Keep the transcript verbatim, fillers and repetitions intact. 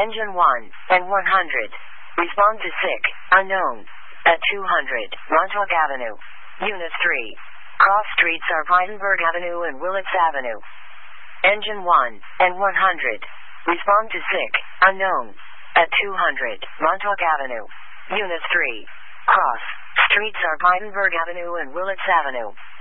Engine one and one hundred. Respond to sick, unknown. At two hundred, Montauk Avenue. Unit three. Cross streets are Heidenberg Avenue and Willits Avenue. Engine one and one hundred. Respond to sick, unknown. At two hundred, Montauk Avenue. Unit three. Cross streets are Heidenberg Avenue and Willits Avenue.